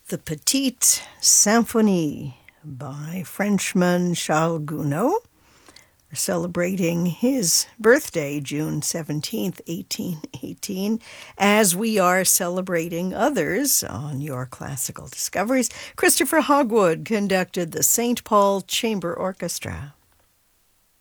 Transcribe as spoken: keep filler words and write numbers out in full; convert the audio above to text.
The Petite Symphonie by Frenchman Charles Gounod. We're celebrating his birthday, June seventeenth, eighteen eighteen, as we are celebrating others on Your Classical Discoveries. Christopher Hogwood conducted the Saint Paul Chamber Orchestra.